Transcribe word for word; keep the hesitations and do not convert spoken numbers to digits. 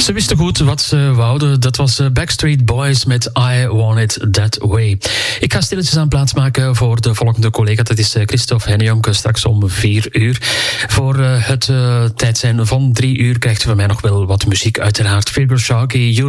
Ze wisten goed wat ze wouden. Dat was Backstreet Boys met I Want It That Way. Ik ga stilletjes aan plaatsmaken voor de volgende collega. Dat is Christophe Hennejonke, straks om vier uur. Voor het uh, tijd zijn van drie uur krijgt u van mij nog wel wat muziek uiteraard. Virgo Sharkey,